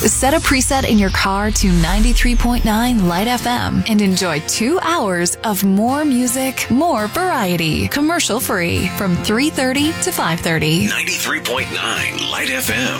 Set a preset in your car to 93.9 Light FM and enjoy 2 hours of more music, more variety, commercial free from 3:30 to 5:30. 93.9 Light FM.